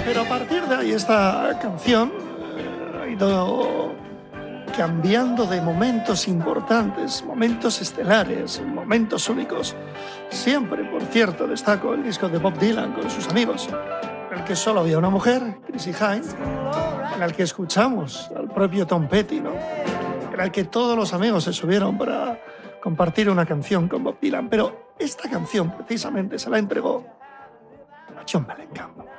Pero a partir de ahí esta canción ha ido cambiando de momentos importantes, momentos estelares, momentos únicos. Siempre, por cierto, destaco el disco de Bob Dylan con sus amigos, en el que solo había una mujer, Chrissie Hynde, en el que escuchamos al propio Tom Petty, ¿no? En el que todos los amigos se subieron para compartir una canción con Bob Dylan. Pero esta canción precisamente se la entregó a John Mellencamp.